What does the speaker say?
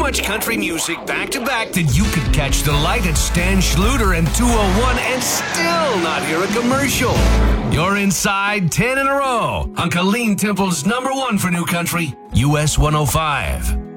much country music back to back that you could catch the light at Stan Schluter and 201 and still not hear a commercial. You're inside 10 in a row on Colleen Temple's #1 for new country, US 105.